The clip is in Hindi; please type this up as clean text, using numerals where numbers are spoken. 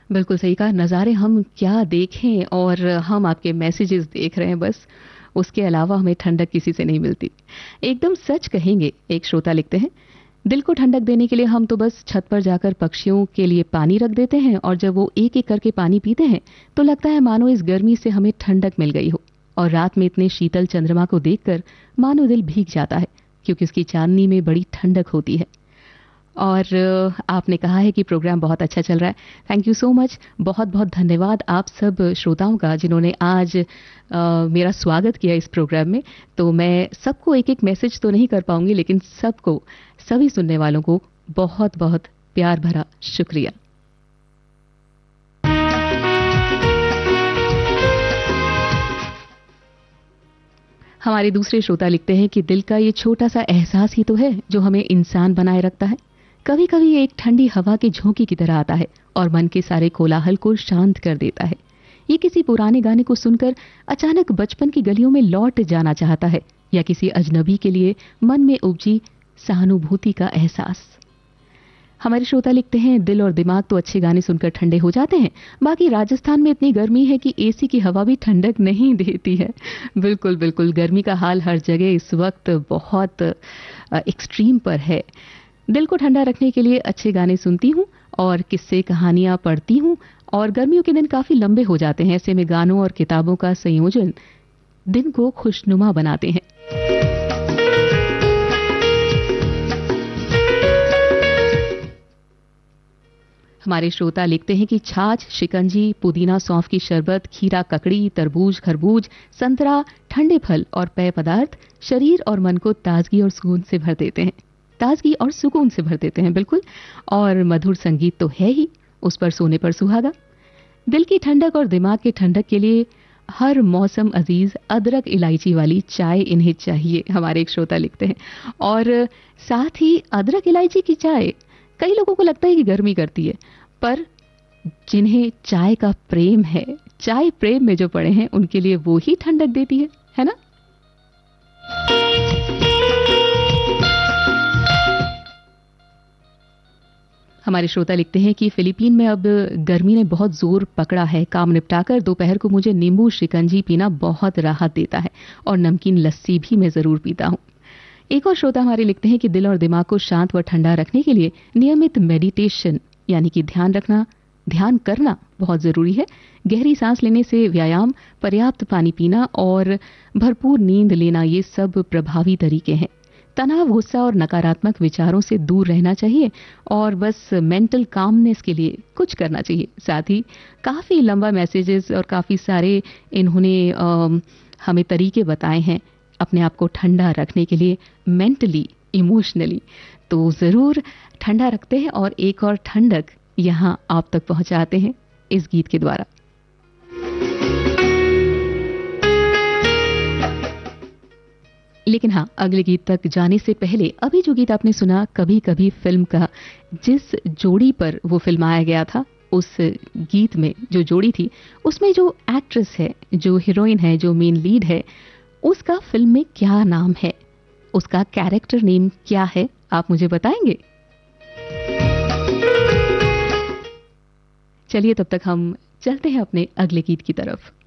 बिल्कुल सही कहा। नज़ारे हम क्या देखें, और हम आपके मैसेजेस देख रहे हैं बस, उसके अलावा हमें ठंडक किसी से नहीं मिलती। एकदम सच कहेंगे। एक श्रोता लिखते हैं, दिल को ठंडक देने के लिए हम तो बस छत पर जाकर पक्षियों के लिए पानी रख देते हैं, और जब वो एक एक करके पानी पीते हैं तो लगता है मानो इस गर्मी से हमें ठंडक मिल गई हो। और रात में इतने शीतल चंद्रमा को देखकर मानो दिल भीग जाता है, क्योंकि उसकी चांदनी में बड़ी ठंडक होती है। और आपने कहा है कि प्रोग्राम बहुत अच्छा चल रहा है। Thank you so much. बहुत बहुत धन्यवाद आप सब श्रोताओं का जिन्होंने आज मेरा स्वागत किया इस प्रोग्राम में। तो मैं सबको एक एक मैसेज तो नहीं कर पाऊंगी, लेकिन सबको, सभी सुनने वालों को बहुत बहुत प्यार भरा शुक्रिया। हमारे दूसरे श्रोता लिखते हैं कि दिल का ये छोटा सा एहसास ही तो है जो हमें इंसान बनाए रखता है। कभी कभी ये एक ठंडी हवा के झोंके की तरह आता है और मन के सारे कोलाहल को शांत कर देता है। ये किसी पुराने गाने को सुनकर अचानक बचपन की गलियों में लौट जाना चाहता है, या किसी अजनबी के लिए मन में उपजी सहानुभूति का एहसास। हमारे श्रोता लिखते हैं, दिल और दिमाग तो अच्छे गाने सुनकर ठंडे हो जाते हैं, बाकी राजस्थान में इतनी गर्मी है कि एसी की हवा भी ठंडक नहीं देती है। बिल्कुल बिल्कुल, गर्मी का हाल हर जगह इस वक्त बहुत एक्सट्रीम पर है। दिल को ठंडा रखने के लिए अच्छे गाने सुनती हूँ और किस्से कहानियां पढ़ती हूँ, और गर्मियों के दिन काफी लंबे हो जाते हैं। ऐसे में गानों और किताबों का संयोजन दिन को खुशनुमा बनाते हैं। हमारे श्रोता लिखते हैं कि छाछ, शिकंजी, पुदीना सौंफ की शरबत, खीरा ककड़ी, तरबूज, खरबूज, संतरा, ठंडे फल और पेय पदार्थ शरीर और मन को ताजगी और सुकून से भर देते हैं। ताजगी और सुकून से भर देते हैं, बिल्कुल। और मधुर संगीत तो है ही, उस पर सोने पर सुहागा। दिल की ठंडक और दिमाग की ठंडक के लिए हर मौसम अजीज अदरक इलायची वाली चाय इन्हें चाहिए, हमारे एक श्रोता लिखते हैं। और साथ ही अदरक इलायची की चाय कई लोगों को लगता है कि गर्मी करती है, पर जिन्हें चाय का प्रेम है, चाय प्रेम में जो पड़े हैं, उनके लिए वो ही ठंडक देती है ना? हमारे श्रोता लिखते हैं कि फिलीपीन में अब गर्मी ने बहुत जोर पकड़ा है। काम निपटाकर दोपहर को मुझे नींबू शिकंजी पीना बहुत राहत देता है, और नमकीन लस्सी भी मैं जरूर पीता हूं। एक और श्रोता हमारे लिखते हैं कि दिल और दिमाग को शांत व ठंडा रखने के लिए नियमित मेडिटेशन यानी कि ध्यान करना बहुत जरूरी है। गहरी सांस लेने से व्यायाम, पर्याप्त पानी पीना और भरपूर नींद लेना, ये सब प्रभावी तरीके हैं। तनाव, गुस्सा और नकारात्मक विचारों से दूर रहना चाहिए, और बस मेंटल कामनेस के लिए कुछ करना चाहिए। साथ ही काफी लंबा मैसेजेस और काफी सारे इन्होंने हमें तरीके बताए हैं अपने आप को ठंडा रखने के लिए, मेंटली, इमोशनली। तो जरूर ठंडा रखते हैं, और एक और ठंडक यहां आप तक पहुंचाते हैं इस गीत के द्वारा। लेकिन हाँ, अगले गीत तक जाने से पहले अभी जो गीत आपने सुना, कभी कभी फिल्म का, जिस जोड़ी पर वो फिल्माया गया था, उस गीत में जो जोड़ी थी, उसमें जो एक्ट्रेस है, जो हीरोइन है, जो मेन लीड है, उसका फिल्म में क्या नाम है, उसका कैरेक्टर नेम क्या है, आप मुझे बताएंगे? चलिए तब तक हम चलते हैं अपने अगले गीत की तरफ।